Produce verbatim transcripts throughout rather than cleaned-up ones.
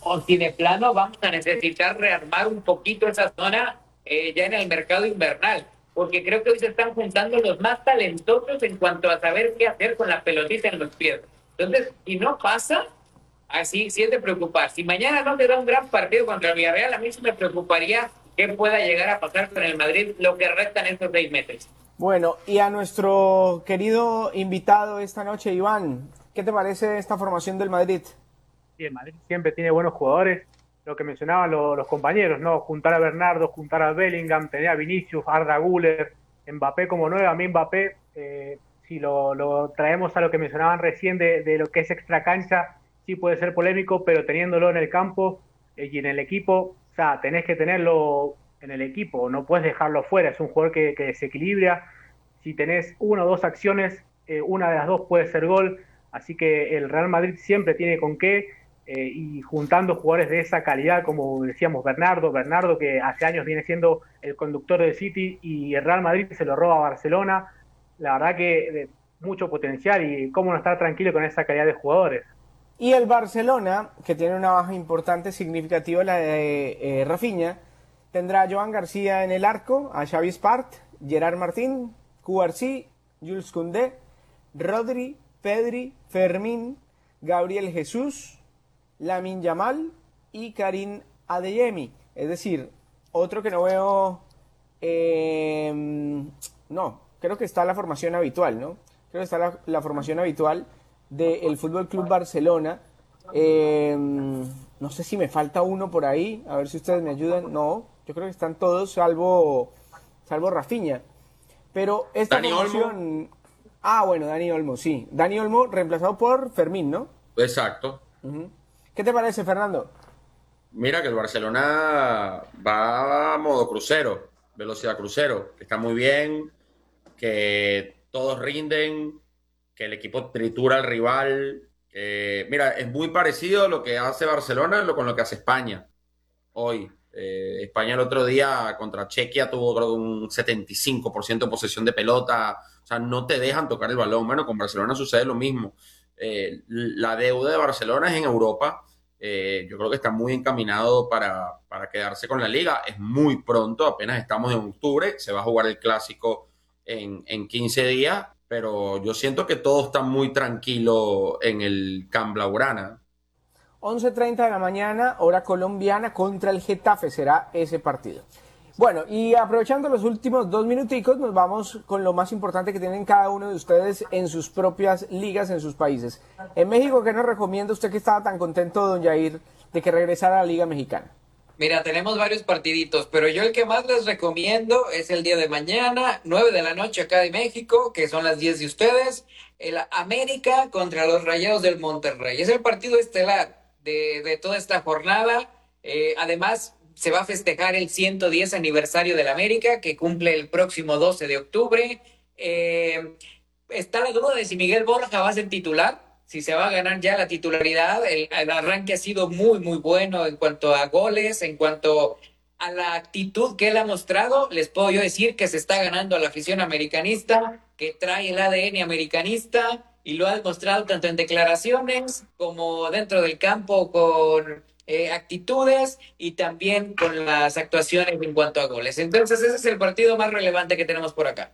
o si de plano vamos a necesitar rearmar un poquito esa zona eh, ya en el mercado invernal, porque creo que hoy se están juntando los más talentosos en cuanto a saber qué hacer con la pelotita en los pies. Entonces, si no pasa, así sí es de preocupar. Si mañana no te da un gran partido contra el Villarreal, a mí sí me preocuparía que pueda llegar a pasar con el Madrid lo que restan estos seis meses. Bueno, y a nuestro querido invitado esta noche, Iván, ¿qué te parece esta formación del Madrid? Sí, el Madrid siempre tiene buenos jugadores, lo que mencionaban lo- los compañeros, ¿no? Juntar a Bernardo, juntar a Bellingham, tener a Vinicius, Arda Güler, Mbappé como nueve. A mí Mbappé, eh, si lo, lo traemos a lo que mencionaban recién de, de lo que es extra cancha, sí puede ser polémico, pero teniéndolo en el campo eh, y en el equipo, o sea, tenés que tenerlo en el equipo, no puedes dejarlo fuera, es un jugador que, que desequilibra. Si tenés una o dos acciones, eh, una de las dos puede ser gol, así que el Real Madrid siempre tiene con qué, eh, y juntando jugadores de esa calidad, como decíamos, Bernardo, Bernardo que hace años viene siendo el conductor del City y el Real Madrid se lo roba a Barcelona, la verdad que de mucho potencial y cómo no estar tranquilo con esa calidad de jugadores. Y el Barcelona, que tiene una baja importante, significativa, la de eh, Rafinha, tendrá a Joan García en el arco, a Xavi Espart, Gerard Martín, Cubarsí, Jules Koundé, Rodri, Pedri, Fermín, Gabriel Jesús, Lamine Yamal y Karim Adeyemi. Es decir, otro que no veo... Eh, no, creo que está la formación habitual, ¿no? Creo que está la, la formación habitual del Fútbol Club Barcelona. Eh, no sé si me falta uno por ahí, a ver si ustedes me ayudan. No, yo creo que están todos salvo, salvo Rafinha. Pero esta Dani formación... Olmo. Ah, bueno, Dani Olmo, sí. Dani Olmo reemplazado por Fermín, ¿no? Exacto. Uh-huh. ¿Qué te parece, Fernando? Mira que el Barcelona va a modo crucero, velocidad crucero, que está muy bien, que todos rinden, que el equipo tritura al rival. Que, mira, es muy parecido a lo que hace Barcelona lo, con lo que hace España hoy. Eh, España el otro día contra Chequia tuvo creo un setenta y cinco por ciento de posesión de pelota. O sea, no te dejan tocar el balón. Bueno, con Barcelona sucede lo mismo. Eh, la deuda de Barcelona es en Europa. Eh, yo creo que está muy encaminado para, para quedarse con la liga. Es muy pronto, apenas estamos en octubre. Se va a jugar el clásico en, en quince días. Pero yo siento que todo está muy tranquilo en el Camp Blaugrana. once y treinta de la mañana, hora colombiana, contra el Getafe será ese partido. Bueno, y aprovechando los últimos dos minuticos, nos vamos con lo más importante que tienen cada uno de ustedes en sus propias ligas, en sus países. En México, ¿qué nos recomienda usted que estaba tan contento, don Yair, de que regresara a la Liga Mexicana? Mira, tenemos varios partiditos, pero yo el que más les recomiendo es el día de mañana, nueve de la noche acá de México, que son las diez de ustedes, el América contra los Rayados del Monterrey. Es el partido estelar de, de toda esta jornada. Eh, además, se va a festejar el ciento diez aniversario del América, que cumple el próximo doce de octubre. Eh, está la duda de si Miguel Borja va a ser titular, si se va a ganar ya la titularidad. El, el arranque ha sido muy, muy bueno en cuanto a goles, en cuanto a la actitud que él ha mostrado. Les puedo yo decir que se está ganando a la afición americanista, que trae el A D N americanista y lo ha demostrado tanto en declaraciones como dentro del campo con eh, actitudes y también con las actuaciones en cuanto a goles. Entonces ese es el partido más relevante que tenemos por acá.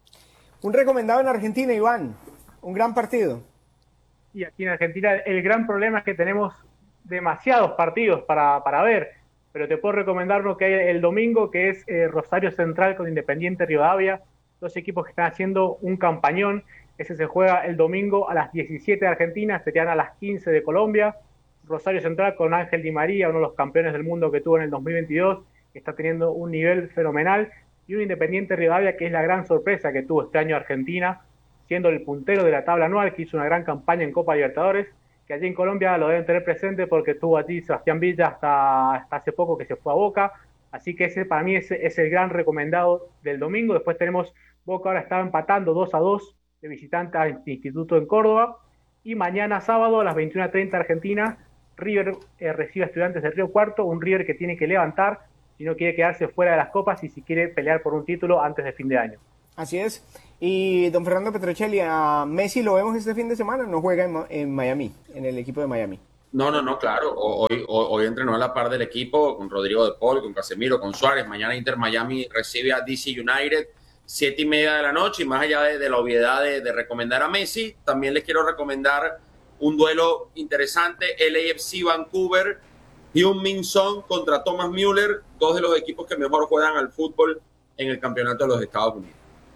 Un recomendado en Argentina, Iván. Un gran partido. Y aquí en Argentina el gran problema es que tenemos demasiados partidos para, para ver, pero te puedo recomendar uno que hay el domingo, que es eh, Rosario Central con Independiente Rivadavia, dos equipos que están haciendo un campañón. Ese se juega el domingo a las diecisiete de Argentina, serían a las quince de Colombia. Rosario Central con Ángel Di María, uno de los campeones del mundo que tuvo en el dos mil veintidós, que está teniendo un nivel fenomenal, y un Independiente Rivadavia que es la gran sorpresa que tuvo este año Argentina, siendo el puntero de la tabla anual, que hizo una gran campaña en Copa Libertadores, que allí en Colombia lo deben tener presente porque estuvo allí Sebastián Villa hasta, hasta hace poco que se fue a Boca, así que ese para mí es, es el gran recomendado del domingo. Después tenemos Boca, ahora estaba empatando dos a dos de visitante al Instituto en Córdoba, y mañana sábado a las veintiuna treinta Argentina, River eh, recibe a Estudiantes del Río Cuarto, un River que tiene que levantar si no quiere quedarse fuera de las copas y si quiere pelear por un título antes de fin de año. Así es. Y don Fernando Petrocelli, a Messi lo vemos este fin de semana, no juega en, en Miami, en el equipo de Miami. No, no, no, claro. Hoy, hoy, hoy entrenó a la par del equipo con Rodrigo de Paul, con Casemiro, con Suárez. Mañana Inter Miami recibe a D C United, siete y media de la noche. Y más allá de, de la obviedad de, de recomendar a Messi, también les quiero recomendar un duelo interesante: L A F C Vancouver, Heung-min Son contra Thomas Müller, dos de los equipos que mejor juegan al fútbol en el campeonato de los Estados Unidos.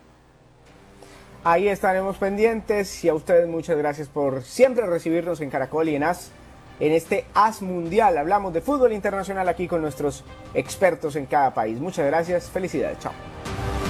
Ahí estaremos pendientes y a ustedes muchas gracias por siempre recibirnos en Caracol y en AS, en este AS Mundial. Hablamos de fútbol internacional aquí con nuestros expertos en cada país. Muchas gracias, felicidades, chao.